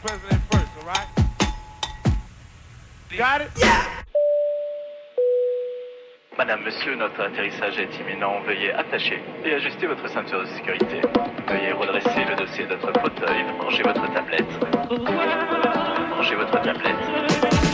President first, all right? Got it? Yeah! Madame, monsieur, notre atterrissage est imminent. Veuillez attacher et ajuster votre ceinture de sécurité. Veuillez redresser le dossier de votre fauteuil. Rangez votre tablette. Rangez votre tablette.